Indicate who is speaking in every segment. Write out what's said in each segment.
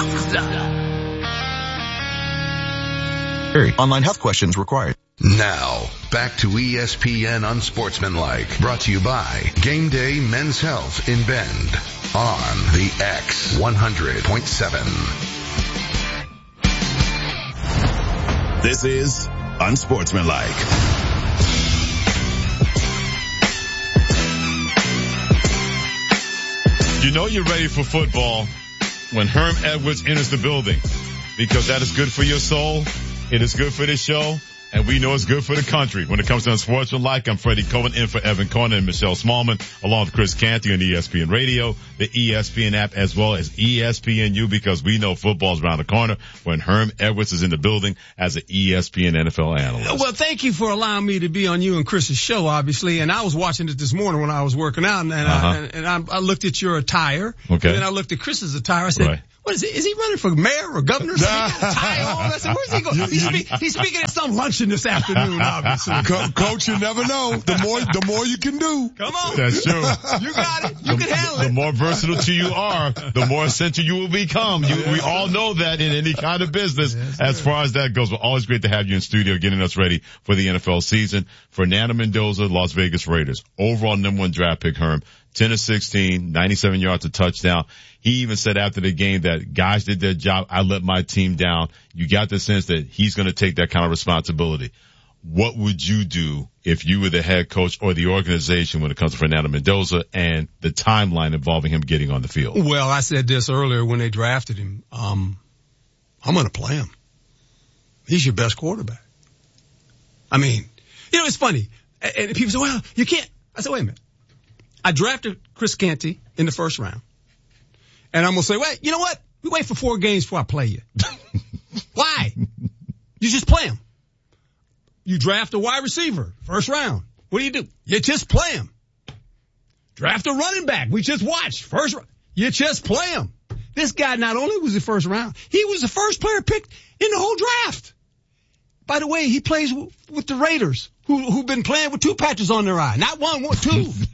Speaker 1: Online health questions required.
Speaker 2: Now, back to ESPN Unsportsmanlike, brought to you by Game Day Men's Health in Bend on the X 100.7.
Speaker 3: This is Unsportsmanlike.
Speaker 4: You know you're ready for football when Herm Edwards enters the building, because that is good for your soul. It is good for this show, and we know it's good for the country. When it comes to Unsportsmanlike, I'm Freddie Coleman in for Evan Conan and Michelle Smallman, along with Chris Canty on ESPN Radio, the ESPN app, as well as ESPNU, because we know football's around the corner when Herm Edwards is in the building as an ESPN NFL analyst.
Speaker 5: Well, thank you for allowing me to be on you and Chris's show, obviously. And I was watching it this morning when I was working out, and I looked at your attire. Okay. And then I looked at Chris's attire. I said, right. What is it? Is he running for mayor or governor? So he got a tie on. I said, where's he going? He's speaking at some luncheon this afternoon, obviously.
Speaker 6: Coach, you never know. The more you can do.
Speaker 5: Come on.
Speaker 4: That's true.
Speaker 5: You got it. You can handle it.
Speaker 4: The more versatile you are, the more essential you will become. We all know that in any kind of business. Yes, as far as that goes, but always great to have you in studio getting us ready for the NFL season. Fernando Mendoza, Las Vegas Raiders. Overall #1 draft pick, Herm. 10 of 16, 97 yards, a touchdown. He even said after the game that guys did their job. I let my team down. You got the sense that he's going to take that kind of responsibility. What would you do if you were the head coach or the organization when it comes to Fernando Mendoza and the timeline involving him getting on the field?
Speaker 5: Well, I said this earlier when they drafted him. I'm going to play him. He's your best quarterback. I mean, it's funny. And people say, well, you can't. I said, wait a minute. I drafted Chris Canty in the first round. And I'm going to say, wait, you know what? We wait for 4 games before I play you. Why? You just play him. You draft a wide receiver, first round. What do? You just play him. Draft a running back. We just watched. First round. You just play him. This guy not only was the first round, he was the first player picked in the whole draft. By the way, he plays with the Raiders, who've been playing with 2 patches on their eye. Not 1, 2.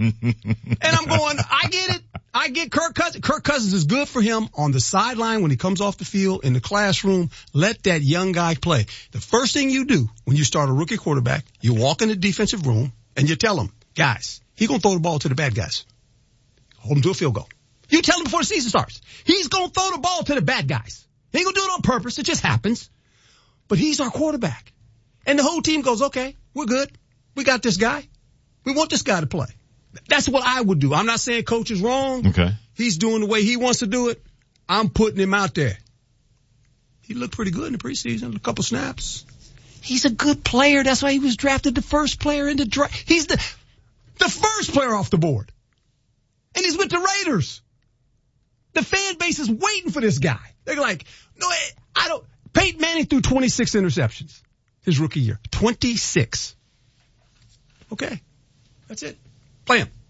Speaker 5: And I'm going, I get it. I get Kirk Cousins. Kirk Cousins is good for him on the sideline when he comes off the field, in the classroom. Let that young guy play. The first thing you do when you start a rookie quarterback, you walk in the defensive room and you tell him, guys, he's going to throw the ball to the bad guys. Hold him to a field goal. You tell him before the season starts. He's going to throw the ball to the bad guys. He ain't going to do it on purpose. It just happens. But he's our quarterback. And the whole team goes, okay, we're good. We got this guy. We want this guy to play. That's what I would do. I'm not saying coach is wrong.
Speaker 4: Okay.
Speaker 5: He's doing the way he wants to do it. I'm putting him out there. He looked pretty good in the preseason, a couple snaps. He's a good player. That's why he was drafted the first player in the draft. He's the first player off the board. And he's with the Raiders. The fan base is waiting for this guy. They're like, no, I don't. Peyton Manning threw 26 interceptions his rookie year. 26. Okay. That's it. Play him.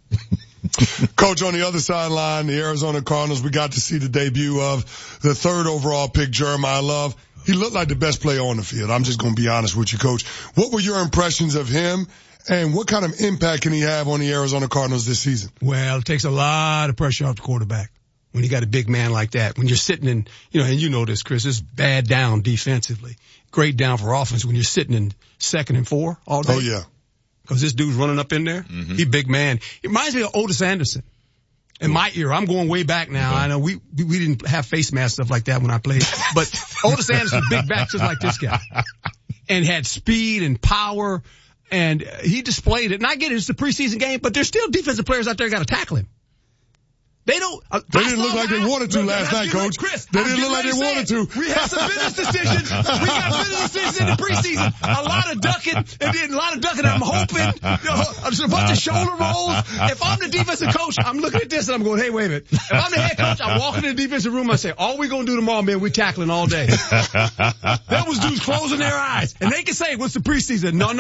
Speaker 6: Coach, on the other sideline, the Arizona Cardinals, we got to see the debut of the 3rd overall pick, Jeremiah Love. He looked like the best player on the field. I'm just going to be honest with you, Coach. What were your impressions of him, and what kind of impact can he have on the Arizona Cardinals this season?
Speaker 5: Well, it takes a lot of pressure off the quarterback when you got a big man like that. When you're sitting in, and you know this, Chris, it's bad down defensively. Great down for offense when you're sitting in 2nd and 4 all day.
Speaker 6: Oh, yeah.
Speaker 5: Because this dude's running up in there. Mm-hmm. He big man. It reminds me of Otis Anderson. In my era, I'm going way back now. I know we didn't have face mask stuff like that when I played. But Otis Anderson, big back just like this guy. And had speed and power. And he displayed it. And I get it, it's the preseason game, but there's still defensive players out there got to tackle him. They don't.
Speaker 6: They didn't look like they wanted to last night, Coach.
Speaker 5: Chris,
Speaker 6: they didn't look like they wanted to.
Speaker 5: We had some business decisions. We got business decisions in the preseason. A lot of ducking, and then a lot of ducking. I'm hoping, just a bunch of shoulder rolls. If I'm the defensive coach, I'm looking at this and I'm going, hey, wait a minute. If I'm the head coach, I'm walking in the defensive room. I say, all we gonna do tomorrow, man, we tackling all day. That was dudes closing their eyes, and they can say, what's the preseason? No.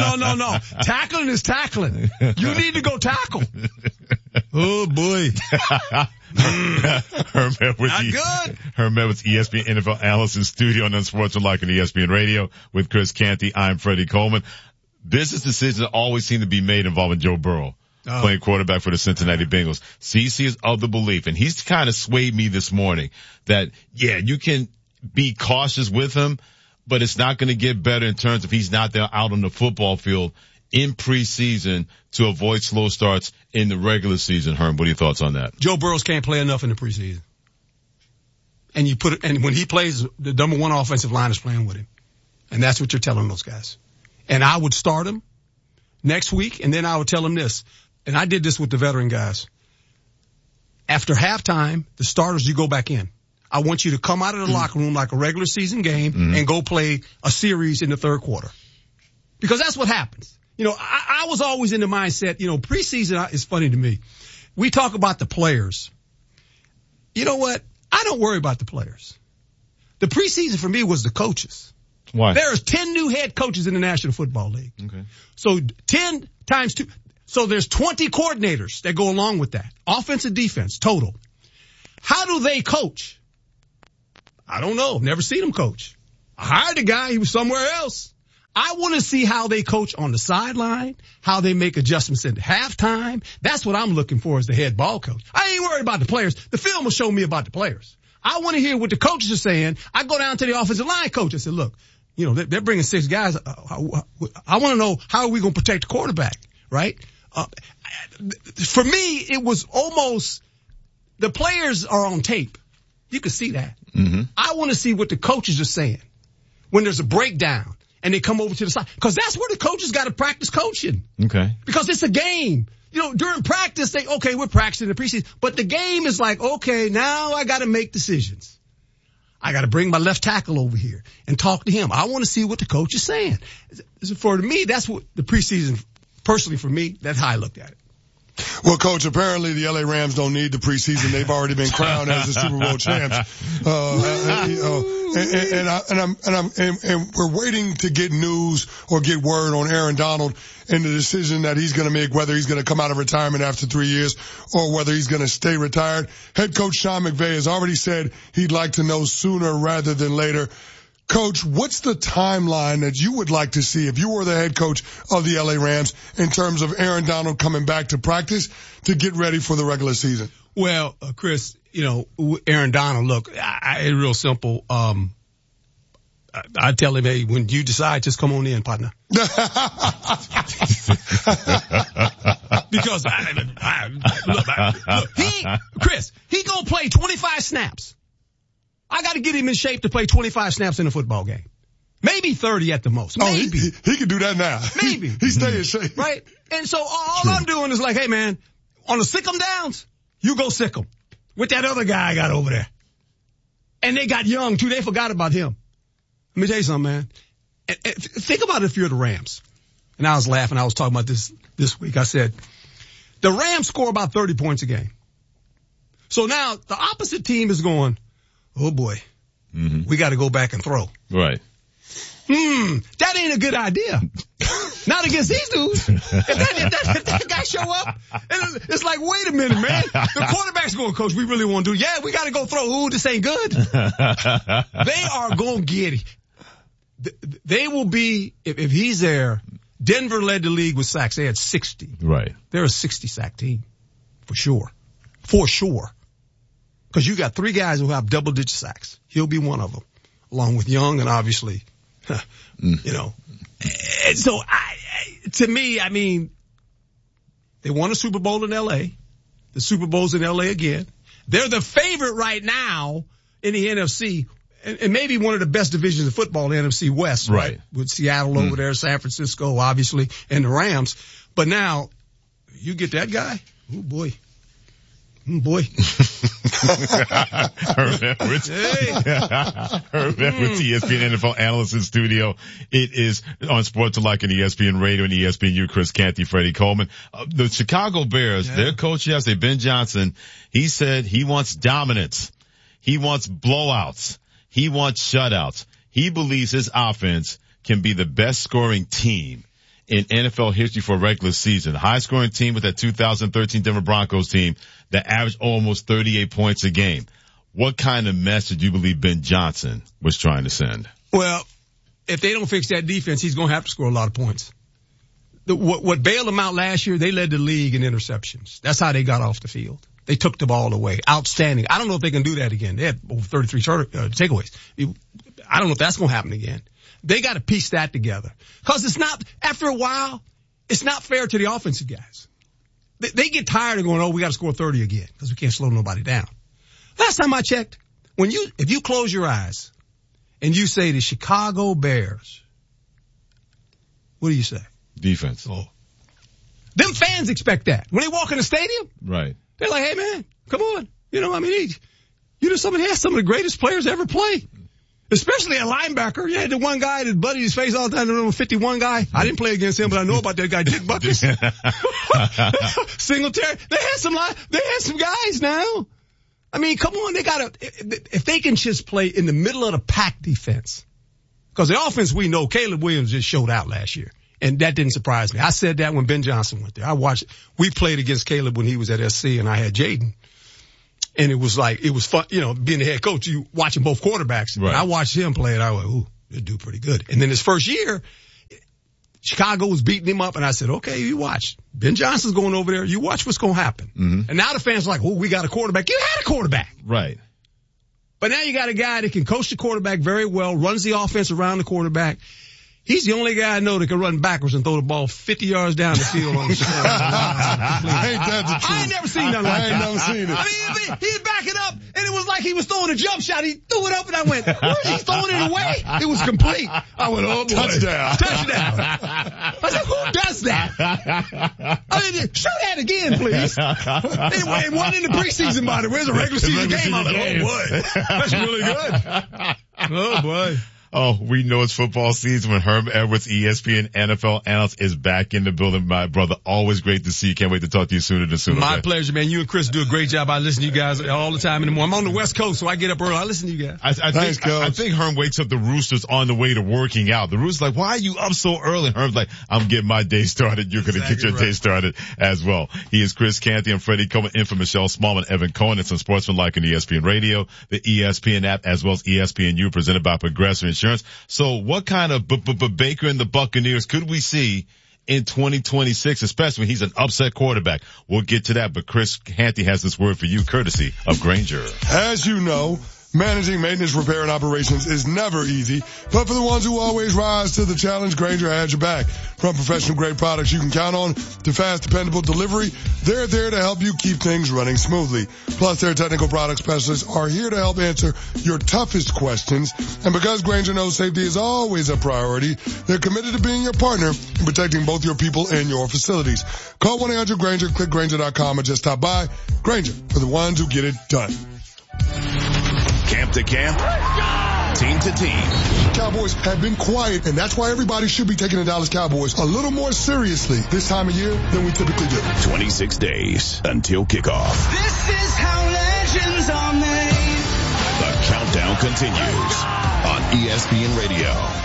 Speaker 5: Tackling is tackling. You need to go tackle. Oh boy.
Speaker 4: Herm Edwards, ESPN NFL analyst in studio on Unsportsmanlike on ESPN Radio with Chris Canty. I'm Freddie Coleman. Business decisions always seem to be made involving Joe Burrow. playing quarterback for the Cincinnati Bengals. CeCe is of the belief, and he's kind of swayed me this morning that, yeah, you can be cautious with him, but it's not going to get better in terms of he's not there out on the football field in preseason to avoid slow starts in the regular season. Herm, what are your thoughts on that?
Speaker 5: Joe Burrows can't play enough in the preseason. And when he plays, the number one offensive line is playing with him. And that's what you're telling those guys. And I would start him next week, and then I would tell him this. And I did this with the veteran guys. After halftime, the starters, you go back in. I want you to come out of the locker room like a regular season game and go play a series in the third quarter. Because that's what happens. You know, I was always in the mindset, you know, preseason is funny to me. We talk about the players. You know what? I don't worry about the players. The preseason for me was the coaches.
Speaker 4: Why?
Speaker 5: There's 10 new head coaches in the National Football League.
Speaker 4: Okay.
Speaker 5: So 10 times 2. So there's 20 coordinators that go along with that. Offense and defense, total. How do they coach? I don't know. Never seen them coach. I hired a guy. He was somewhere else. I want to see how they coach on the sideline, how they make adjustments at halftime. That's what I'm looking for as the head ball coach. I ain't worried about the players. The film will show me about the players. I want to hear what the coaches are saying. I go down to the offensive line coach. I said, look, you know, they're bringing 6 guys. I want to know, how are we going to protect the quarterback, right? For me, it was almost, the players are on tape. You can see that. Mm-hmm. I want to see what the coaches are saying when there's a breakdown and they come over to the side. Because that's where the coaches got to practice coaching.
Speaker 4: Okay.
Speaker 5: Because it's a game. You know, during practice, we're practicing the preseason. But the game is like, okay, now I got to make decisions. I got to bring my left tackle over here and talk to him. I want to see what the coach is saying. For me, that's what the preseason, personally for me, that's how I looked at it.
Speaker 6: Well, Coach, apparently the LA Rams don't need the preseason. They've already been crowned as the Super Bowl champs. And we're waiting to get news or get word on Aaron Donald and the decision that he's going to make, whether he's going to come out of retirement after 3 years or whether he's going to stay retired. Head coach Sean McVay has already said he'd like to know sooner rather than later. Coach, what's the timeline that you would like to see if you were the head coach of the LA Rams in terms of Aaron Donald coming back to practice to get ready for the regular season?
Speaker 5: Well, Chris, you know, Aaron Donald, look, it's real simple. I tell him, hey, when you decide, just come on in, partner. Because Chris, he gonna play 25 snaps. I got to get him in shape to play 25 snaps in a football game. Maybe 30 at the most. Maybe.
Speaker 6: He can do that now.
Speaker 5: Maybe.
Speaker 6: He stay in shape.
Speaker 5: Right? And so all I'm doing is like, hey man, on the sick 'em downs, you go sick 'em with that other guy I got over there. And they got young too. They forgot about him. Let me tell you something, man. And think about it if you're the Rams. And I was laughing. I was talking about this week. I said, the Rams score about 30 points a game. So now the opposite team is going, oh boy, we got to go back and throw.
Speaker 4: Right.
Speaker 5: That ain't a good idea. Not against these dudes. If that guy show up, it's like, wait a minute, man. The quarterback's going, coach, we really want to do, yeah, we got to go throw. Ooh, this ain't good. They are going to get it. They will be, if he's there, Denver led the league with sacks. They had 60.
Speaker 4: Right.
Speaker 5: They're a 60 sack team. For sure. For sure. Because you got 3 guys who have double-digit sacks. He'll be one of them, along with Young and obviously, you know. And so, to me, I mean, they won a Super Bowl in L.A. The Super Bowl's in L.A. again. They're the favorite right now in the NFC, and maybe one of the best divisions of football, the NFC West, right? With Seattle over there, San Francisco, obviously, and the Rams. But now, you get that guy, oh boy. Boy.
Speaker 4: Herb Edwards. Herb Edwards, ESPN NFL analyst in studio. It is on Sports Alike and ESPN Radio and ESPNU, Chris Canty, Freddie Coleman. The Chicago Bears, their coach yesterday, Ben Johnson, he said he wants dominance. He wants blowouts. He wants shutouts. He believes his offense can be the best scoring team in NFL history for a regular season. High scoring team with that 2013 Denver Broncos team that averaged almost 38 points a game. What kind of message do you believe Ben Johnson was trying to send?
Speaker 5: Well, if they don't fix that defense, he's going to have to score a lot of points. what bailed them out last year, they led the league in interceptions. That's how they got off the field. They took the ball away. Outstanding. I don't know if they can do that again. They had over 33 takeaways. I don't know if that's going to happen again. They got to piece that together. Cause it's not, after a while, it's not fair to the offensive guys. They get tired of going, oh, we got to score 30 again because we can't slow nobody down. Last time I checked, if you close your eyes and you say the Chicago Bears, what do you say?
Speaker 4: Defense.
Speaker 5: Oh. Them fans expect that. When they walk in the stadium,
Speaker 4: right?
Speaker 5: They're like, hey man, come on. Somebody has some of the greatest players ever play. Especially a linebacker. You had the one guy that buddied his face all the time, the number 51 guy. I didn't play against him, but I know about that guy, Dick Buckus. Singletary. They had some guys now. I mean, come on, if they can just play in the middle of the pack defense. Because the offense we know, Caleb Williams just showed out last year. And that didn't surprise me. I said that when Ben Johnson went there. We played against Caleb when he was at SC and I had Jaden. And it was fun, being the head coach, you watching both quarterbacks. Right. I watched him play and I went, ooh, they do pretty good. And then his first year, Chicago was beating him up and I said, okay, you watch. Ben Johnson's going over there. You watch what's going to happen. Mm-hmm. And now the fans are like, oh, we got a quarterback. You had a quarterback.
Speaker 4: Right.
Speaker 5: But now you got a guy that can coach the quarterback very well, runs the offense around the quarterback. He's the only guy I know that can run backwards and throw the ball 50 yards down the field on the field.
Speaker 6: Ain't that the truth?
Speaker 5: I ain't never seen nothing like that.
Speaker 6: I ain't never seen it.
Speaker 5: I mean, he'd back it up, and it was like he was throwing a jump shot. He threw it up, and I went, he's throwing it away. It was complete. I went, oh, boy. Touchdown. I said, who does that? I mean, show that again, please. It wasn't in the preseason, by the way. It was a regular season game. I was like, oh, boy. That's really good. Oh, boy.
Speaker 4: Oh, we know it's football season when Herm Edwards, ESPN NFL analyst, is back in the building. My brother, always great to see you. Can't wait to talk to you sooner than sooner.
Speaker 5: My pleasure, man. You and Chris do a great job. I listen to you guys all the time in the morning. I'm on the West Coast, so I get up early. I listen to you guys.
Speaker 4: I think Herm wakes up the Roosters on the way to working out. The Roosters like, why are you up so early? Herm's like, I'm getting my day started. You're going to get your day started as well. He is Chris Canty and Freddie Coleman in for Michelle Smallman, Evan Cohen. It's on Sportsmanlike on ESPN Radio, the ESPN app, as well as ESPNU, presented by Progressive Insurance. So what kind of Baker and the Buccaneers could we see in 2026, especially when he's an upset quarterback? We'll get to that, but Chris Canty has this word for you, courtesy of Grainger.
Speaker 6: As you know, managing maintenance, repair, and operations is never easy, but for the ones who always rise to the challenge, Grainger has your back. From professional-grade products you can count on to fast, dependable delivery, they're there to help you keep things running smoothly. Plus, their technical product specialists are here to help answer your toughest questions. And because Grainger knows safety is always a priority, they're committed to being your partner in protecting both your people and your facilities. Call 1-800-GRAINGER, click Grainger.com, or just stop by. Grainger, for the ones who get it done.
Speaker 3: Camp to camp, team to team.
Speaker 6: Cowboys have been quiet, and that's why everybody should be taking the Dallas Cowboys a little more seriously this time of year than we typically do.
Speaker 3: 26 days until kickoff.
Speaker 7: This is how legends are made.
Speaker 3: The countdown continues on ESPN Radio.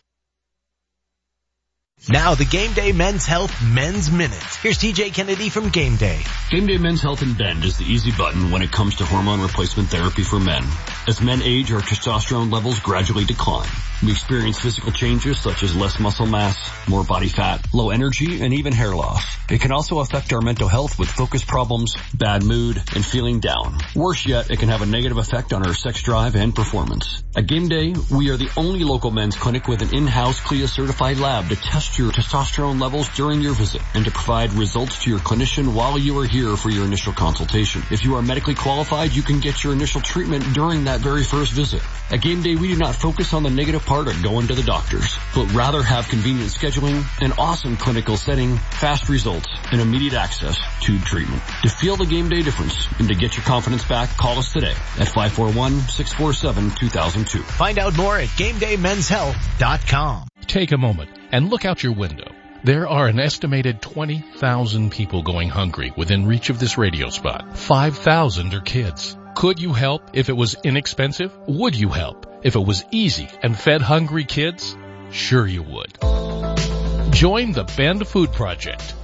Speaker 8: Now the Game Day Men's Health Men's Minute. Here's TJ Kennedy from Game Day.
Speaker 9: Game Day Men's Health in Bend is the easy button when it comes to hormone replacement therapy for men. As men age, our testosterone levels gradually decline. We experience physical changes such as less muscle mass, more body fat, low energy, and even hair loss. It can also affect our mental health with focus problems, bad mood, and feeling down. Worse yet, it can have a negative effect on our sex drive and performance. At Game Day, we are the only local men's clinic with an in-house CLIA-certified lab to test your testosterone levels during your visit and to provide results to your clinician while you are here for your initial consultation. If you are medically qualified, you can get your initial treatment during that very first visit. At Game Day, we do not focus on the negative part of going to the doctors, but rather have convenient scheduling, an awesome clinical setting, fast results, and immediate access to treatment. To feel the Game Day difference and to get your confidence back, call us today at 541-647-2002.
Speaker 8: Find out more at GameDayMen'sHealth.com.
Speaker 10: Take a moment and look out your window. There are an estimated 20,000 people going hungry within reach of this radio spot. 5,000 are kids. Could you help if it was inexpensive? Would you help if it was easy and fed hungry kids? Sure you would. Join the Bend Food Project.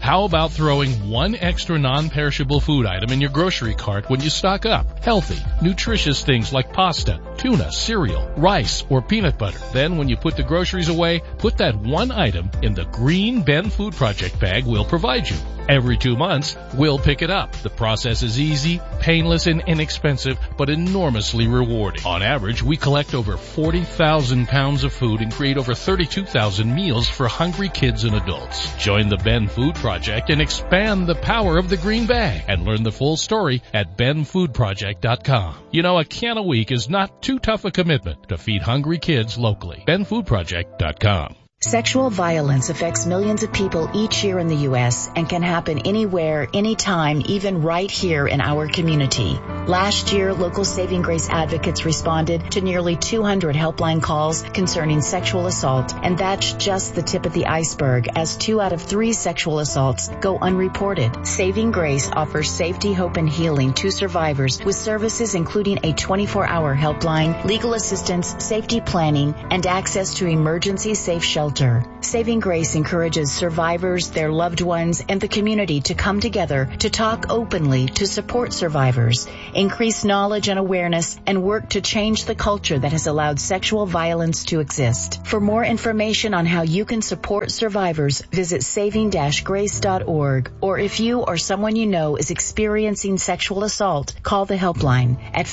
Speaker 10: How about throwing one extra non-perishable food item in your grocery cart when you stock up? Healthy, nutritious things like pasta, tuna, cereal, rice, or peanut butter. Then when you put the groceries away, put that one item in the green Ben Food Project bag we'll provide you. Every 2 months, we'll pick it up. The process is easy, painless, and inexpensive, but enormously rewarding. On average, we collect over 40,000 pounds of food and create over 32,000 meals for hungry kids and adults. Join the Ben Food Project and expand the power of the green bag, and learn the full story at benfoodproject.com. You know, a can a week is not too tough a commitment to feed hungry kids locally. benfoodproject.com.
Speaker 11: Sexual violence affects millions of people each year in the U.S. and can happen anywhere, anytime, even right here in our community. Last year, local Saving Grace advocates responded to nearly 200 helpline calls concerning sexual assault, and that's just the tip of the iceberg, as 2 out of 3 sexual assaults go unreported. Saving Grace offers safety, hope, and healing to survivors with services including a 24-hour helpline, legal assistance, safety planning, and access to emergency safe shelter. Saving Grace encourages survivors, their loved ones, and the community to come together to talk openly to support survivors, increase knowledge and awareness, and work to change the culture that has allowed sexual violence to exist. For more information on how you can support survivors, visit saving-grace.org, or if you or someone you know is experiencing sexual assault, call the helpline at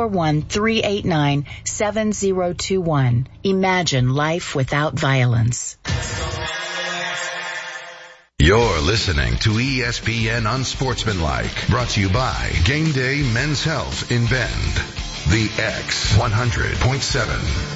Speaker 11: 541-389-7021. Imagine life without violence.
Speaker 2: You're listening to ESPN Unsportsmanlike, brought to you by Game Day Men's Health in Bend. The X 100.7.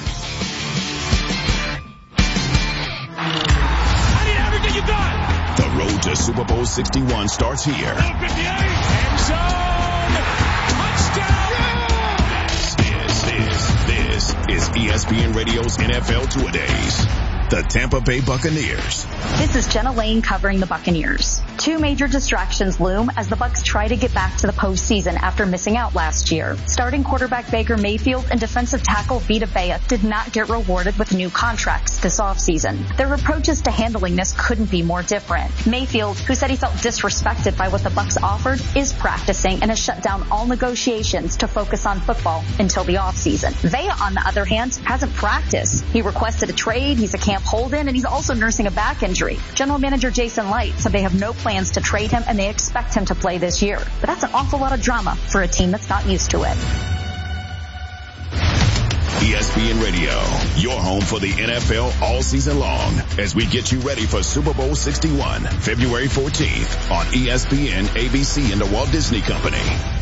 Speaker 3: I need everything you got. The road to Super Bowl 61 starts here. End zone. Touchdown. This is ESPN Radio's NFL Two-A-Days. The Tampa Bay Buccaneers.
Speaker 12: This is Jenna Lane covering the Buccaneers. 2 major distractions loom as the Bucs try to get back to the postseason after missing out last year. Starting quarterback Baker Mayfield and defensive tackle Vita Vea did not get rewarded with new contracts this offseason. Their approaches to handling this couldn't be more different. Mayfield, who said he felt disrespected by what the Bucs offered, is practicing and has shut down all negotiations to focus on football until the offseason. Vea, on the other hand, hasn't practiced. He requested a trade. He's a camp hold-in, and he's also nursing a back injury. General manager Jason Light said they have no plans to trade him, and they expect him to play this year. But that's an awful lot of drama for a team that's not used to it.
Speaker 3: ESPN Radio, your home for the NFL all season long, as we get you ready for Super Bowl 61, February 14th on ESPN, ABC, and the Walt Disney Company.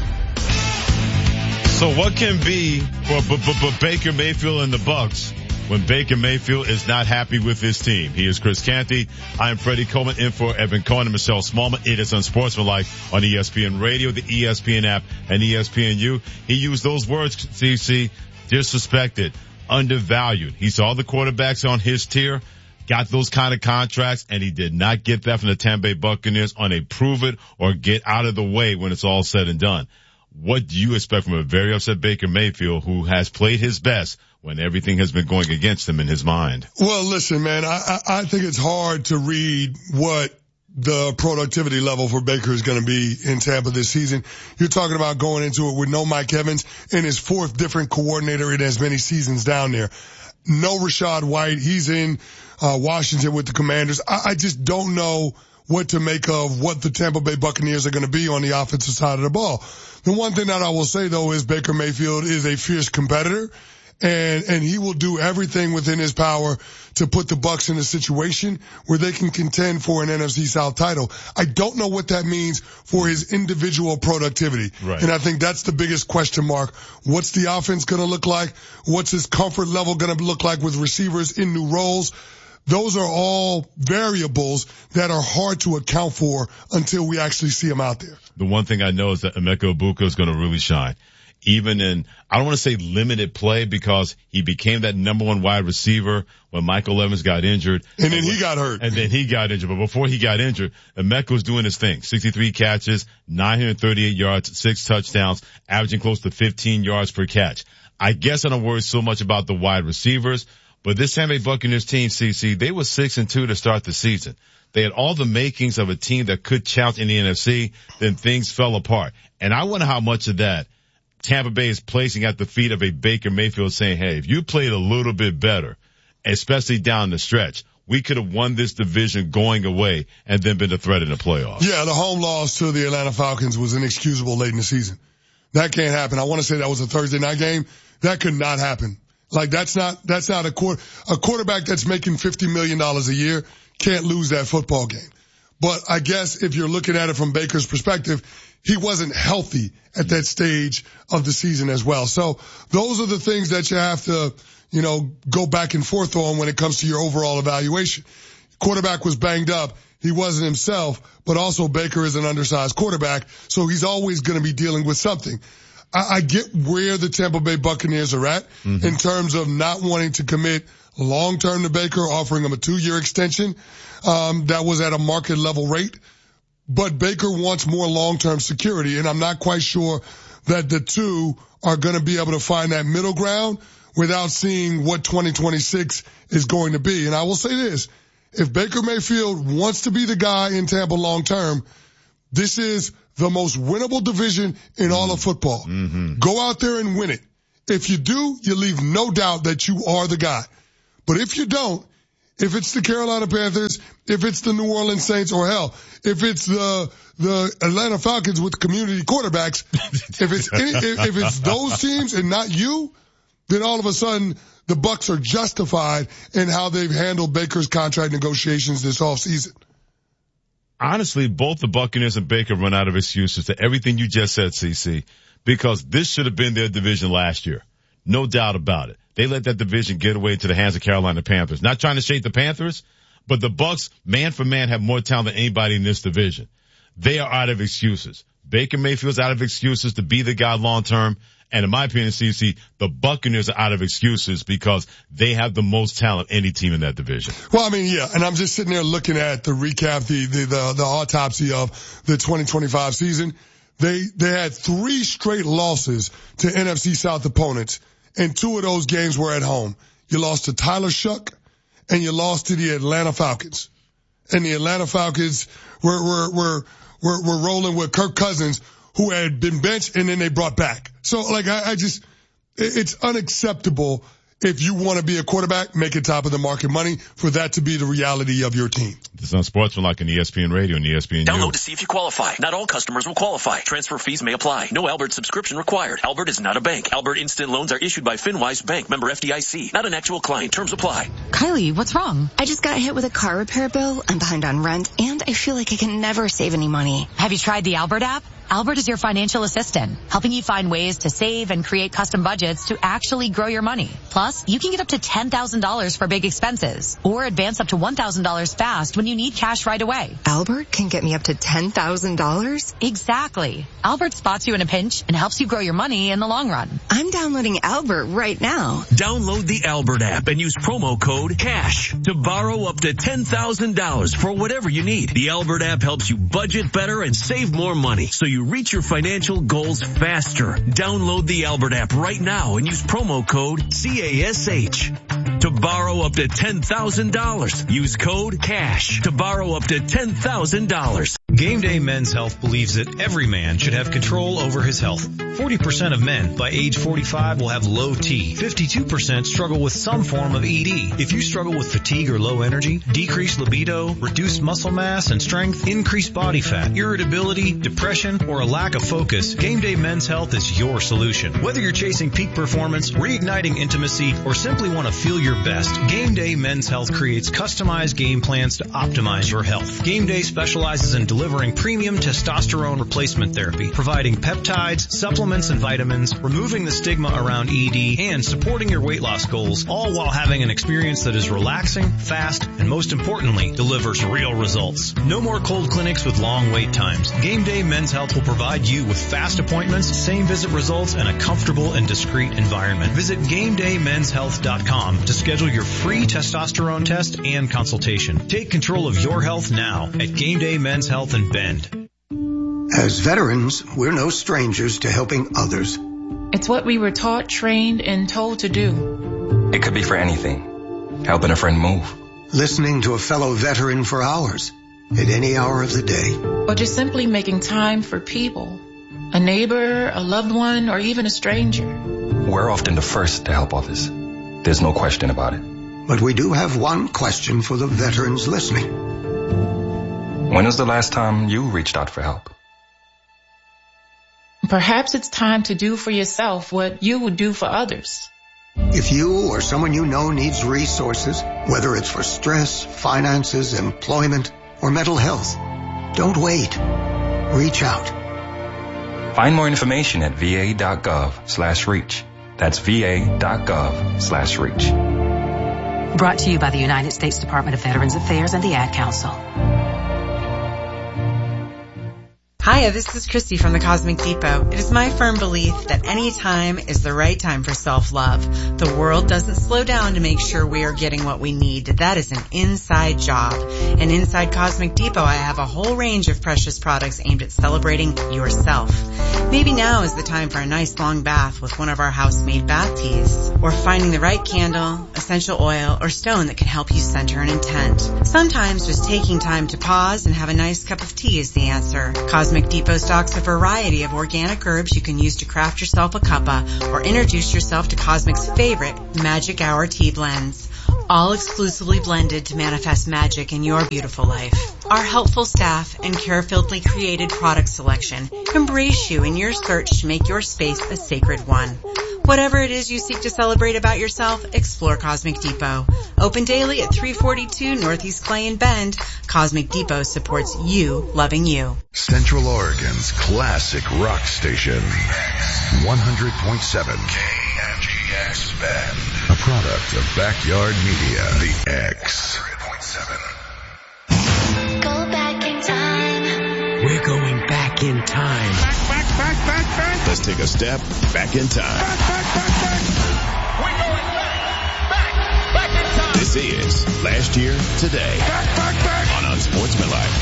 Speaker 4: So what can be for Baker Mayfield and the Bucs when Baker Mayfield is not happy with his team? He is Chris Canty. I am Freddie Coleman, in for Evan Cohen and Michelle Smallman. It is Unsportsmanlike on ESPN Radio, the ESPN app, and ESPNU. He used those words, CC, disrespected, undervalued. He saw the quarterbacks on his tier, got those kind of contracts, and he did not get that from the Tampa Bay Buccaneers on a prove it or get out of the way when it's all said and done. What do you expect from a very upset Baker Mayfield who has played his best when everything has been going against him in his mind?
Speaker 6: Well, listen, man, I think it's hard to read what the productivity level for Baker is going to be in Tampa this season. You're talking about going into it with no Mike Evans and his 4th different coordinator in as many seasons down there. No Rachaad White. He's in Washington with the Commanders. I just don't know what to make of what the Tampa Bay Buccaneers are going to be on the offensive side of the ball. The one thing that I will say, though, is Baker Mayfield is a fierce competitor, and he will do everything within his power to put the Bucs in a situation where they can contend for an NFC South title. I don't know what that means for his individual productivity.
Speaker 4: Right.
Speaker 6: And I think that's the biggest question mark. What's the offense going to look like? What's his comfort level going to look like with receivers in new roles? Those are all variables that are hard to account for until we actually see him out there.
Speaker 4: The one thing I know is that Emeka Egbuka is going to really shine. Even in, I don't want to say limited play, because he became that number 1 wide receiver when Michael Evans got injured.
Speaker 6: And then he got hurt.
Speaker 4: And then he got injured. But before he got injured, Emeka was doing his thing. 63 catches, 938 yards, 6 touchdowns, averaging close to 15 yards per catch. I guess I don't worry so much about the wide receivers, But this Tampa Bay Buccaneers team, CC, they were 6-2 to start the season. They had all the makings of a team that could challenge in the NFC, then things fell apart. And I wonder how much of that Tampa Bay is placing at the feet of a Baker Mayfield saying, hey, if you played a little bit better, especially down the stretch, we could have won this division going away and then been a threat in the playoffs.
Speaker 6: Yeah, the home loss to the Atlanta Falcons was inexcusable late in the season. That can't happen. I want to say that was a Thursday night game. That could not happen. Like that's not a quarterback that's making $50 million a year can't lose that football game. But I guess if you're looking at it from Baker's perspective, he wasn't healthy at that stage of the season as well. So those are the things that you have to, go back and forth on when it comes to your overall evaluation. Quarterback was banged up. He wasn't himself, but also Baker is an undersized quarterback, so he's always going to be dealing with something. I get where the Tampa Bay Buccaneers are at in terms of not wanting to commit long-term to Baker, offering him a 2-year extension that was at a market level rate. But Baker wants more long-term security, and I'm not quite sure that the two are going to be able to find that middle ground without seeing what 2026 is going to be. And I will say this, if Baker Mayfield wants to be the guy in Tampa long-term, this is the most winnable division in all of football. Go out there and win it. If you do, you leave no doubt that you are the guy. But if you don't, if it's the Carolina Panthers, if it's the New Orleans Saints, or hell, if it's the Atlanta Falcons with community quarterbacks, if it's those teams and not you, then all of a sudden the Bucs are justified in how they've handled Baker's contract negotiations this offseason.
Speaker 4: Honestly, both the Buccaneers and Baker run out of excuses to everything you just said, CC, because this should have been their division last year. No doubt about it. They let that division get away into the hands of Carolina Panthers. Not trying to shake the Panthers, but the Bucs, man for man, have more talent than anybody in this division. They are out of excuses. Baker Mayfield's out of excuses to be the guy long term. And in my opinion, CC, the Buccaneers are out of excuses because they have the most talent any team in that division.
Speaker 6: Well, I mean, yeah, and I'm just sitting there looking at the recap, the autopsy of the 2025 season. They had 3 straight losses to NFC South opponents, and 2 of those games were at home. You lost to Tyler Shuck, and you lost to the Atlanta Falcons. And the Atlanta Falcons were rolling with Kirk Cousins, who had been benched and then they brought back. So like it's unacceptable if you want to be a quarterback, make it top of the market money for that to be the reality of your team.
Speaker 4: This is on Sportsmanlike on ESPN Radio and ESPN.
Speaker 13: Download to see if you qualify. Not all customers will qualify. Transfer fees may apply. No Albert subscription required. Albert is not a bank. Albert Instant Loans are issued by FinWise Bank, member FDIC. Not an actual client. Terms apply.
Speaker 14: Kylie, what's wrong? I just got hit with a car repair bill. I'm behind on rent, and I feel like I can never save any money.
Speaker 15: Have you tried the Albert app? Albert is your financial assistant, helping you find ways to save and create custom budgets to actually grow your money. Plus, you can get up to $10,000 for big expenses or advance up to $1,000 fast when you need cash right away.
Speaker 14: Albert can get me up to $10,000?
Speaker 15: Exactly. Albert spots you in a pinch and helps you grow your money in the long run.
Speaker 14: I'm downloading Albert right now.
Speaker 13: Download the Albert app and use promo code CASH to borrow up to $10,000 for whatever you need. The Albert app helps you budget better and save more money, so you reach your financial goals faster. Download the Albert app right now and use promo code CASH to borrow up to $10,000. Use code CASH to borrow up to $10,000.
Speaker 16: Game Day Men's Health believes that every man should have control over his health. 40% of men by age 45 will have low T. 52% struggle with some form of ED. If you struggle with fatigue or low energy, decreased libido, reduced muscle mass and strength, increased body fat, irritability, depression, or a lack of focus, Game Day Men's Health is your solution. Whether you're chasing peak performance, reigniting intimacy, or simply want to feel your best, Game Day Men's Health creates customized game plans to optimize your health. Game Day specializes in delivering premium testosterone replacement therapy, providing peptides, supplements, and vitamins, removing the stigma around ED, and supporting your weight loss goals, all while having an experience that is relaxing, fast, and most importantly, delivers real results. No more cold clinics with long wait times. Game Day Men's Health will provide you with fast appointments, same visit results, and a comfortable and discreet environment. Visit GameDayMen'sHealth.com to schedule your free testosterone test and consultation. Take control of your health now at Game Day Men's Health in Bend.
Speaker 17: As veterans, we're no strangers to helping others.
Speaker 18: It's what we were taught, trained, and told to do.
Speaker 19: It could be for anything.
Speaker 18: helping a friend move.
Speaker 17: Listening to a fellow veteran for hours, at any hour of the day.
Speaker 19: Or just simply making time for people. A neighbor, a loved one, or even a stranger.
Speaker 18: We're often the first to help others. There's no question about it.
Speaker 17: But we do have one question for the veterans listening.
Speaker 18: When was the last time you reached out for help?
Speaker 19: Perhaps it's time to do for yourself what you would do for others.
Speaker 17: If you or someone you know needs resources, whether it's for stress, finances, employment, or mental health, don't wait. Reach out.
Speaker 18: Find more information at va.gov/reach. That's va.gov/reach.
Speaker 15: Brought to you by the United States Department of Veterans Affairs and the Ad Council.
Speaker 20: Hi, this is Christy from the Cosmic Depot. It is my firm belief that any time is the right time for self-love. The world doesn't slow down to make sure we are getting what we need. That is an inside job. And inside Cosmic Depot, I have a whole range of precious products aimed at celebrating yourself. Maybe now is the time for a nice long bath with one of our house-made bath teas, or finding the right candle, essential oil, or stone that can help you center an intent. Sometimes just taking time to pause and have a nice cup of tea is the answer. Cosmic Depot stocks a variety of organic herbs you can use to craft yourself a cuppa or introduce yourself to Cosmic's favorite Magic Hour tea blends. All exclusively blended to manifest magic in your beautiful life. Our helpful staff and carefully created product selection embrace you in your search to make your space a sacred one. Whatever it is you seek to celebrate about yourself, explore Cosmic Depot. Open daily at 342 Northeast Clay in Bend. Cosmic Depot supports you loving you.
Speaker 2: Central Oregon's classic rock station. 100.7 KMGX Bend. A product of Backyard Media. The X. 100.7.
Speaker 14: Go back in time.
Speaker 13: We're going back in time.
Speaker 3: Back. Let's take a step back in time.
Speaker 7: Back. We're going back in time.
Speaker 3: This is Last Year Today.
Speaker 7: Back.
Speaker 3: On Unsportsmanlike.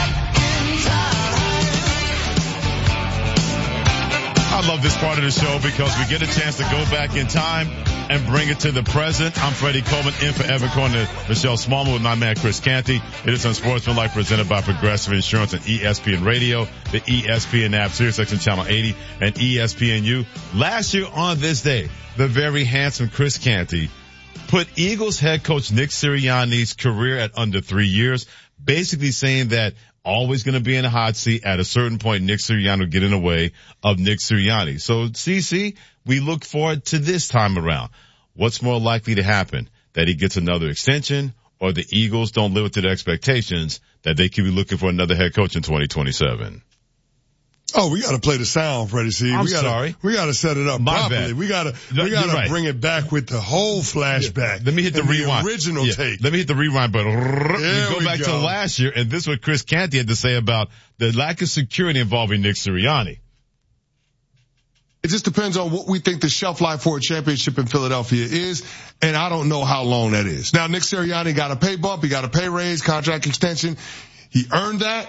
Speaker 4: I love this part of the show because we get a chance to go back in time and bring it to the present. I'm Freddie Coleman, in for Evan Corner, Michelle Smallman with my man Chris Canty. It is Unsportsmanlike, presented by Progressive Insurance and ESPN Radio, the ESPN app, SiriusXM Channel 80, and ESPNU. Last year on this day, the very handsome Chris Canty put Eagles head coach Nick Sirianni's career at under 3 years, basically saying that always going to be in a hot seat. At a certain point, Nick Sirianni will get in the way of Nick Sirianni. So, CC, we look forward to this time around. What's more likely to happen? That he gets another extension, or the Eagles don't live up to the expectations that they could be looking for another head coach in 2027?
Speaker 6: Oh, we got to play the sound, Freddie. See,
Speaker 4: sorry.
Speaker 6: We got to set it up properly. We got to bring it back with the whole flashback.
Speaker 4: Let me hit the rewind.
Speaker 6: The original take.
Speaker 4: Let me hit the rewind button. We go back to last year, and this is what Chris Canty had to say about the lack of security involving Nick Sirianni.
Speaker 6: It just depends on what we think the shelf life for a championship in Philadelphia is, and I don't know how long that is. Now, Nick Sirianni got a pay bump. He got a pay raise, contract extension. He earned that.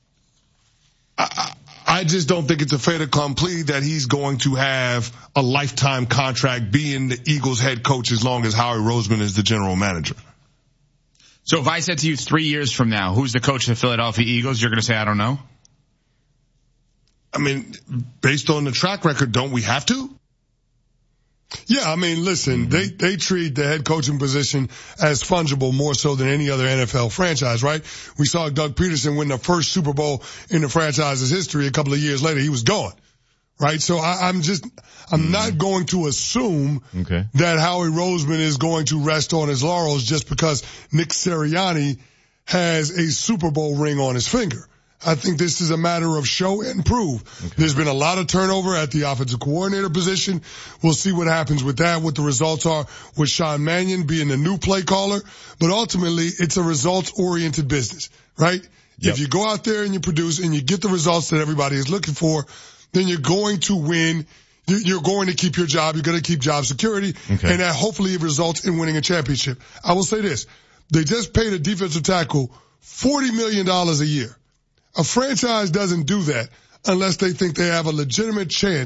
Speaker 6: I just don't think it's a fait accompli that he's going to have a lifetime contract being the Eagles head coach as long as Howie Roseman is the general manager.
Speaker 21: So if I said to you 3 years from now, who's the coach of the Philadelphia Eagles, you're going to say, I don't know?
Speaker 6: I mean, based on the track record, don't we have to? Yeah, I mean, listen, they treat the head coaching position as fungible more so than any other NFL franchise, right? We saw Doug Peterson win the first Super Bowl in the franchise's history. A couple of years later, he was gone, right? So I'm not going to assume that Howie Roseman is going to rest on his laurels just because Nick Sirianni has a Super Bowl ring on his finger. I think this is a matter of show and prove. There's been a lot of turnover at the offensive coordinator position. We'll see what happens with that, what the results are with Sean Mannion being the new play caller. But ultimately, it's a results-oriented business, right? Yep. If you go out there and you produce and you get the results that everybody is looking for, then you're going to win. You're going to keep your job. You're going to keep job security. And that hopefully results in winning a championship. I will say this. They just paid a defensive tackle $40 million a year. A franchise doesn't do that unless they think they have a legitimate chance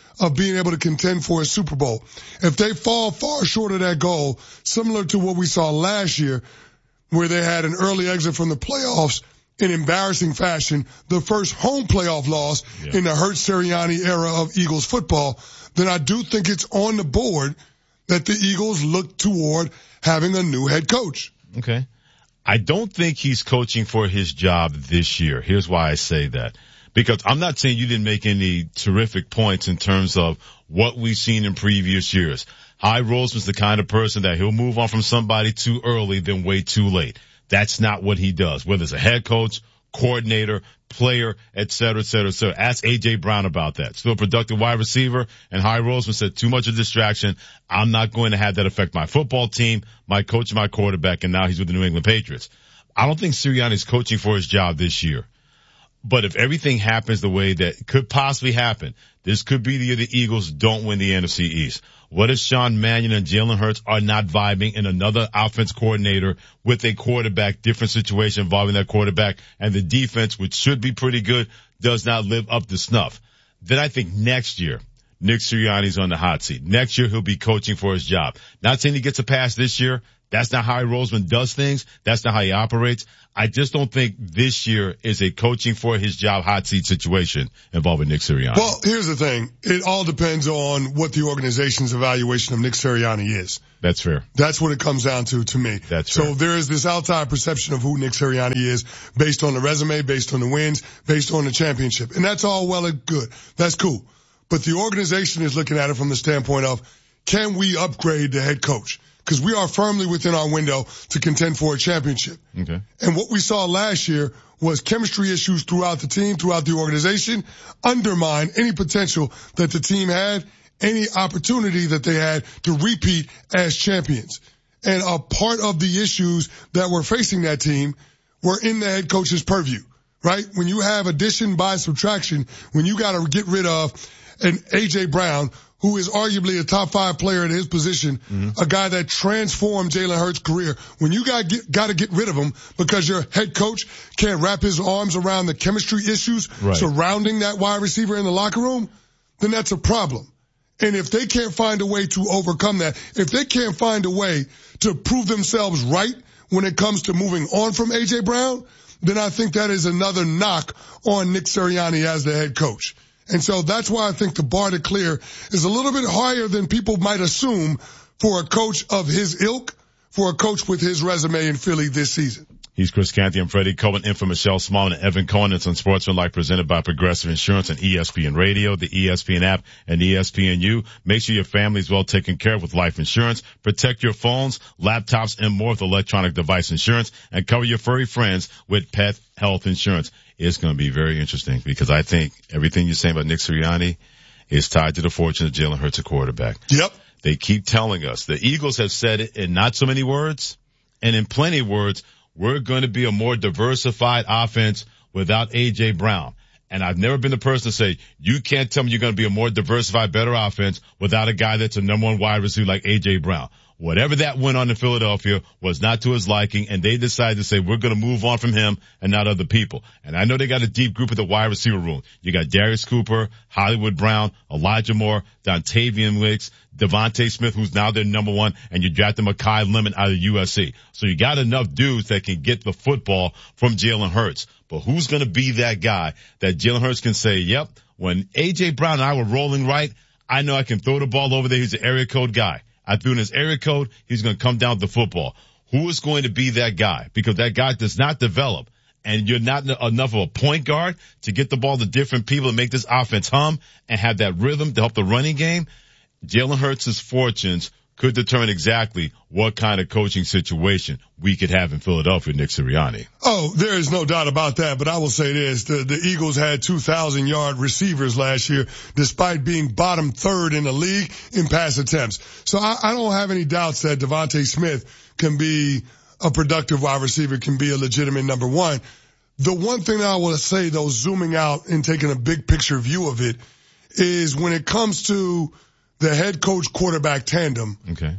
Speaker 6: of being able to contend for a Super Bowl. If they fall far short of that goal, similar to what we saw last year, where they had an early exit from the playoffs in embarrassing fashion, the first home playoff loss in the Hurts Sirianni era of Eagles football, then I do think it's on the board that the Eagles look toward having a new head coach.
Speaker 4: Okay. I don't think he's coaching for his job this year. Here's why I say that. Because I'm not saying you didn't make any terrific points in terms of what we've seen in previous years. Hy Roseman's the kind of person that he'll move on from somebody too early than way too late. That's not what he does, whether it's a head coach, coordinator, player, et cetera, et cetera, et cetera. Ask A.J. Brown about that. Still a productive wide receiver, and Hy Roseman said too much of distraction. I'm not going to have that affect my football team, my coach, my quarterback, and now he's with the New England Patriots. I don't think Sirianni's coaching for his job this year. But if everything happens the way that could possibly happen, this could be the year the Eagles don't win the NFC East. What if Sean Mannion and Jalen Hurts are not vibing and another offense coordinator with a quarterback, different situation involving that quarterback, and the defense, which should be pretty good, does not live up to snuff? Then I think next year, Nick Sirianni's on the hot seat. Next year, he'll be coaching for his job. Not saying he gets a pass this year. That's not how Hy Roseman does things. That's not how he operates. I just don't think this year is a coaching for his job hot seat situation involving Nick Sirianni.
Speaker 6: Well, here's the thing. It all depends on what the organization's evaluation of Nick Sirianni is.
Speaker 4: That's fair.
Speaker 6: That's what it comes down to me.
Speaker 4: That's fair.
Speaker 6: So there is this outside perception of who Nick Sirianni is based on the resume, based on the wins, based on the championship. And that's all well and good. That's cool. But the organization is looking at it from the standpoint of, can we upgrade the head coach? Because we are firmly within our window to contend for a championship.
Speaker 4: Okay.
Speaker 6: And what we saw last year was chemistry issues throughout the team, throughout the organization, undermine any potential that the team had, any opportunity that they had to repeat as champions. And a part of the issues that were facing that team were in the head coach's purview, right? When you have addition by subtraction, when you got to get rid of an A.J. Brown, who is arguably a top 5 player in his position, a guy that transformed Jalen Hurts' career. When you got to get rid of him because your head coach can't wrap his arms around the chemistry issues surrounding that wide receiver in the locker room, then that's a problem. And if they can't find a way to overcome that, if they can't find a way to prove themselves right when it comes to moving on from A.J. Brown, then I think that is another knock on Nick Sirianni as the head coach. And so that's why I think the bar to clear is a little bit higher than people might assume for a coach of his ilk, for a coach with his resume in Philly this season.
Speaker 4: He's Chris Canty. I'm Freddie Cohen, in for Michelle Small and Evan Cohen. It's on Sportsmanlike, presented by Progressive Insurance and ESPN Radio, the ESPN app, and ESPNU. Make sure your family is well taken care of with life insurance. Protect your phones, laptops, and more with electronic device insurance, and cover your furry friends with pet health insurance. It's going to be very interesting because I think everything you're saying about Nick Sirianni is tied to the fortune of Jalen Hurts, a quarterback.
Speaker 6: Yep.
Speaker 4: They keep telling us. The Eagles have said it in not so many words and in plenty of words. We're going to be a more diversified offense without A.J. Brown. And I've never been the person to say, you can't tell me you're going to be a more diversified, better offense without a guy that's a number 1 wide receiver like A.J. Brown. Whatever that went on in Philadelphia was not to his liking, and they decided to say, we're going to move on from him and not other people. And I know they got a deep group at the wide receiver room. You got Darius Cooper, Hollywood Brown, Elijah Moore, Dontavian Wicks, Devontae Smith, who's now their number 1, and you drafted Mekhi Lemon out of USC. So you got enough dudes that can get the football from Jalen Hurts. But who's going to be that guy that Jalen Hurts can say, yep, when A.J. Brown and I were rolling right, I know I can throw the ball over there. He's an area code guy. I threw in his area code. He's going to come down with the football. Who is going to be that guy? Because that guy does not develop. And you're not enough of a point guard to get the ball to different people and make this offense hum and have that rhythm to help the running game. Jalen Hurts' fortunes could determine exactly what kind of coaching situation we could have in Philadelphia, Nick Sirianni.
Speaker 6: Oh, there is no doubt about that, but I will say this. The Eagles had 2,000-yard receivers last year, despite being bottom 3rd in the league in pass attempts. So I don't have any doubts that Devontae Smith can be a productive wide receiver, can be a legitimate number 1. The one thing that I will say, though, zooming out and taking a big picture view of it, is when it comes to the head coach quarterback tandem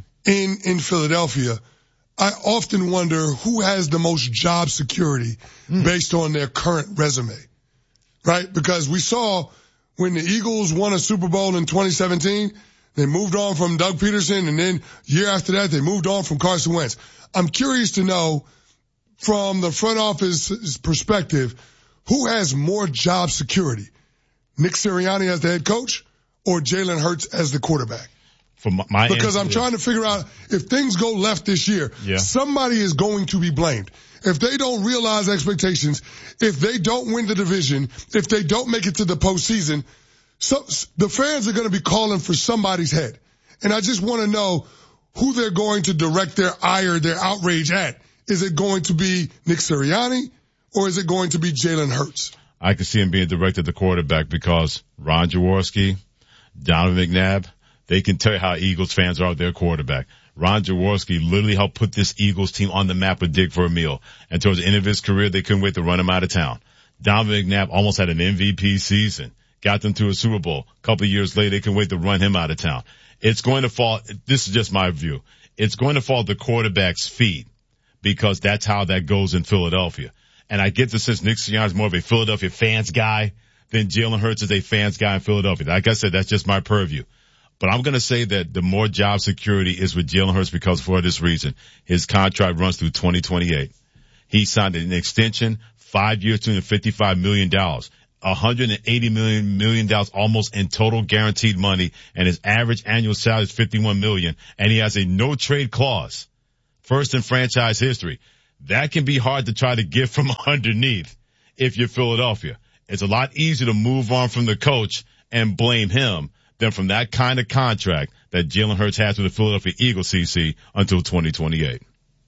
Speaker 6: in Philadelphia, I often wonder who has the most job security based on their current resume, right? Because we saw when the Eagles won a Super Bowl in 2017, they moved on from Doug Peterson, and then year after that, they moved on from Carson Wentz. I'm curious to know, from the front office's perspective, who has more job security? Nick Sirianni as the head coach or Jalen Hurts as the quarterback? Because I'm trying to figure out, if things go left this year, somebody is going to be blamed. If they don't realize expectations, if they don't win the division, if they don't make it to the postseason, so the fans are going to be calling for somebody's head. And I just want to know who they're going to direct their ire, their outrage at. Is it going to be Nick Sirianni or is it going to be Jalen Hurts?
Speaker 4: I can see him being directed at the quarterback because Ron Jaworski, Donovan McNabb, they can tell you how Eagles fans are with their quarterback. Ron Jaworski literally helped put this Eagles team on the map with Dick Vermeil. And towards the end of his career, they couldn't wait to run him out of town. Donovan McNabb almost had an MVP season, got them to a Super Bowl. A couple of years later, they couldn't wait to run him out of town. It's going to fall, this is just my view, it's going to fall at the quarterback's feet because that's how that goes in Philadelphia. And I get the sense Nick Sirianni is more of a Philadelphia fans guy than Jalen Hurts is a fans guy in Philadelphia. Like I said, that's just my purview. But I'm going to say that the more job security is with Jalen Hurts because for this reason, his contract runs through 2028. He signed an extension, 5 years, $255 million, $180 million almost in total guaranteed money, and his average annual salary is $51 million, and he has a no trade clause, first in franchise history. That can be hard to try to get from underneath if you're Philadelphia. It's a lot easier to move on from the coach and blame him than from that kind of contract that Jalen Hurts has with the Philadelphia Eagles, CC, until 2028.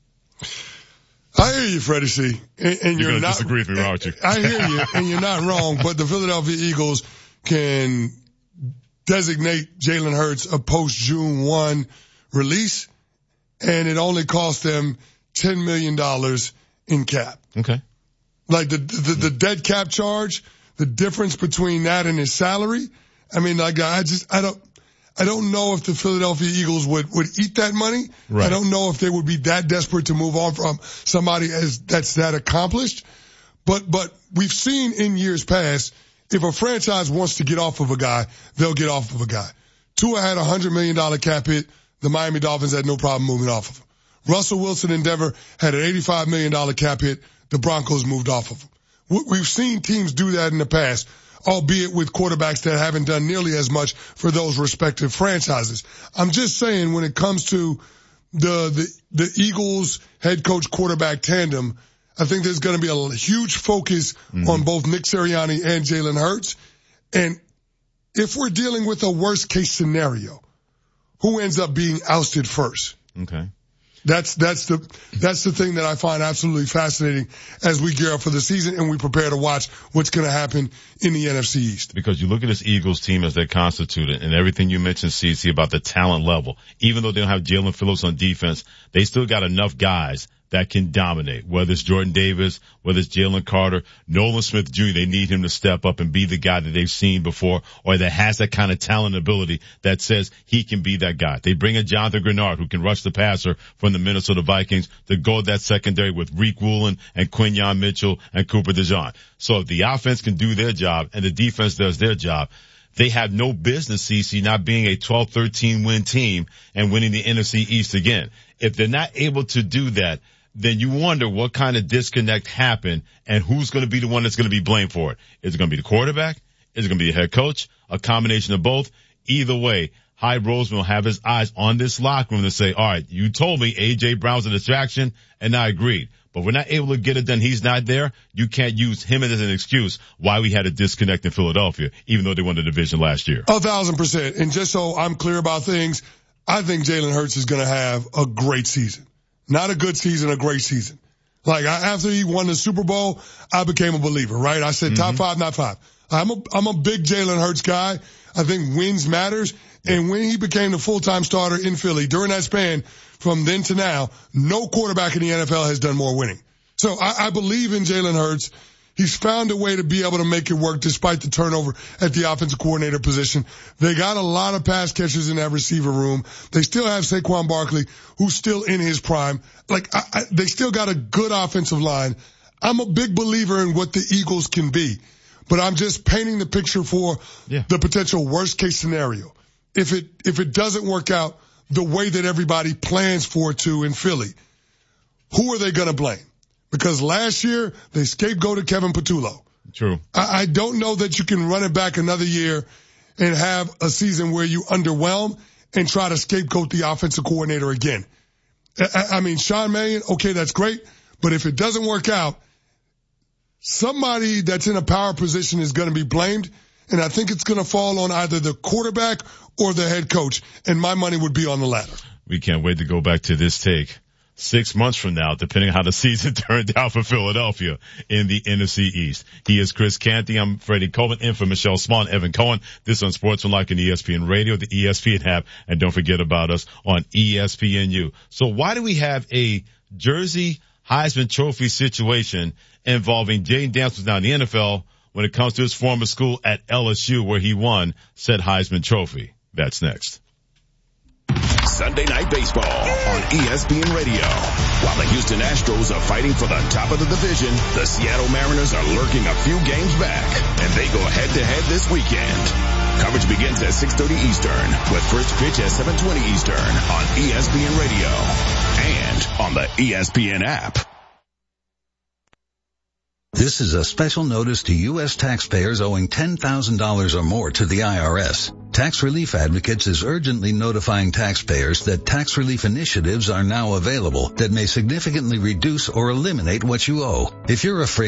Speaker 6: I hear you, Freddie C. And
Speaker 4: you're going to disagree with me, aren't you?
Speaker 6: I hear you, and you're not wrong, but the Philadelphia Eagles can designate Jalen Hurts a post-June 1 release, and it only cost them $10 million in cap.
Speaker 4: Okay.
Speaker 6: Like the dead cap charge, the difference between that and his salary, I mean, like, I don't know if the Philadelphia Eagles would eat that money. Right. I don't know if they would be that desperate to move on from somebody that's that accomplished. But we've seen in years past, if a franchise wants to get off of a guy, they'll get off of a guy. Tua had a $100 million cap hit. The Miami Dolphins had no problem moving off of him. Russell Wilson in Denver had an $85 million cap hit. The Broncos moved off of him. We've seen teams do that in the past, albeit with quarterbacks that haven't done nearly as much for those respective franchises. I'm just saying, when it comes to the Eagles head coach quarterback tandem, I think there's going to be a huge focus on both Nick Sirianni and Jalen Hurts. And if we're dealing with a worst case scenario, who ends up being ousted first?
Speaker 4: Okay.
Speaker 6: That's the thing that I find absolutely fascinating as we gear up for the season and we prepare to watch what's going to happen in the NFC East.
Speaker 4: Because you look at this Eagles team as they're constituted, and everything you mentioned, CC, about the talent level, even though they don't have Jalen Phillips on defense, they still got enough guys that can dominate, whether it's Jordan Davis, whether it's Jalen Carter, Nolan Smith Jr., they need him to step up and be the guy that they've seen before, or that has that kind of talent ability that says he can be that guy. They bring in Jonathan Grenard, who can rush the passer from the Minnesota Vikings, to go that secondary with Reek Woolen and Quinyon Mitchell and Cooper DeJean. So if the offense can do their job and the defense does their job, they have no business, CC, not being a 12-13 win team and winning the NFC East again. If they're not able to do that, then you wonder what kind of disconnect happened and who's going to be the one that's going to be blamed for it. Is it going to be the quarterback? Is it going to be the head coach? A combination of both? Either way, Hyde Roseman will have his eyes on this locker room to say, all right, you told me A.J. Brown's a distraction, and I agreed. But we're not able to get it done. He's not there. You can't use him as an excuse why we had a disconnect in Philadelphia, even though they won the division last year.
Speaker 6: 1,000%. And just so I'm clear about things, I think Jalen Hurts is going to have a great season. Not a good season, a great season. Like, after he won the Super Bowl, I became a believer, right? I said top five, not five. I'm a big Jalen Hurts guy. I think wins matters. And when he became the full-time starter in Philly, during that span from then to now, no quarterback in the NFL has done more winning. So I believe in Jalen Hurts. He's found a way to be able to make it work despite the turnover at the offensive coordinator position. They got a lot of pass catchers in that receiver room. They still have Saquon Barkley, who's still in his prime. Like, they still got a good offensive line. I'm a big believer in what the Eagles can be. but I'm just painting the picture for the potential worst case scenario. If it doesn't work out the way that everybody plans for it to in Philly, who are they going to blame? Because last year they scapegoated Kevin Patullo.
Speaker 4: True.
Speaker 6: I don't know that you can run it back another year and have a season where you underwhelm and try to scapegoat the offensive coordinator again. I mean, Sean Mannion, okay, that's great, but if it doesn't work out, somebody that's in a power position is going to be blamed, and I think it's going to fall on either the quarterback or the head coach, and my money would be on the latter.
Speaker 4: We can't wait to go back to this take 6 months from now, depending on how the season turned out for Philadelphia in the NFC East. He is Chris Canty. I'm Freddie Coleman, in for Michelle Swan, Evan Cohen. This on Sportsmanlike and ESPN Radio, the ESPN app, and don't forget about us on ESPNU. So why do we have a Jersey Heisman Trophy situation involving Jayden Daniels now in the NFL when it comes to his former school at LSU where he won said Heisman Trophy? That's next.
Speaker 3: Sunday Night Baseball on ESPN Radio. While the Houston Astros are fighting for the top of the division, the Seattle Mariners are lurking a few games back, and they go head-to-head this weekend. Coverage begins at 6:30 Eastern, with first pitch at 7:20 Eastern on ESPN Radio and on the ESPN app.
Speaker 1: This is a special notice to U.S. taxpayers owing $10,000 or more to the IRS. Tax Relief Advocates is urgently notifying taxpayers that tax relief initiatives are now available that may significantly reduce or eliminate what you owe. If you're afraid